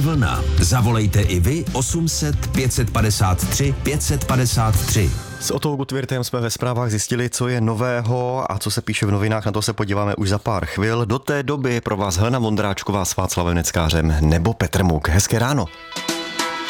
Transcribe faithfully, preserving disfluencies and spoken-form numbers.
vlna. Zavolejte i vy osm set pět padesát tři pět padesát tři. S Otou Gutwirtem jsme ve zprávách zjistili, co je nového a co se píše v novinách, na to se podíváme už za pár chvil. Do té doby pro vás Helena Vondráčková s Václavem Neckářem nebo Petr Muk. Hezké ráno.